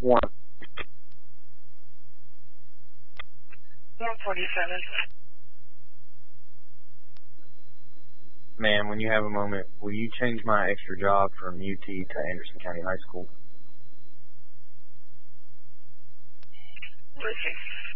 1. 147. Man, when you have a moment, will you change my extra job from UT to Anderson County High School? Let's see.